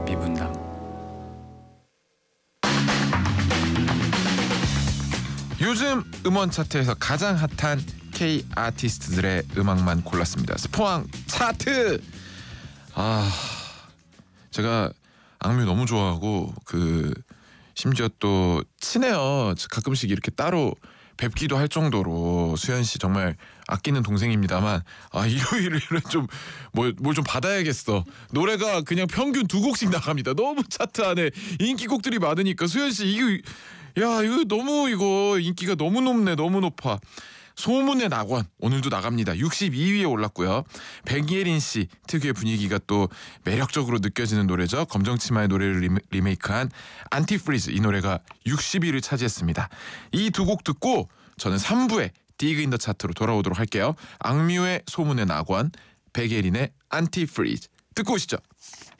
미분당. 요즘 음원 차트에서 가장 핫한 K 아티스트들의 음악만 골랐습니다. 스포왕 차트. 제가 악뮤 너무 좋아하고 심지어 또 친해요. 가끔씩 이렇게 따로 뵙기도 할 정도로 수현 씨 정말 아끼는 동생입니다만 일요일은 좀 뭘 좀 받아야겠어. 노래가 그냥 평균 2곡씩 나갑니다. 너무 차트 안에 인기곡들이 많으니까 수현 씨 이거 너무 인기가 너무 높네. 너무 높아. 소문의 낙원 오늘도 나갑니다. 62위에 올랐고요. 백예린 씨 특유의 분위기가 또 매력적으로 느껴지는 노래죠. 검정치마의 노래를 리메이크한 안티프리즈, 이 노래가 60위를 차지했습니다. 이 두 곡 듣고 저는 3부에 디그 인 더 차트로 돌아오도록 할게요. 악뮤의 소문의 낙원, 백예린의 안티프리즈 듣고 오시죠.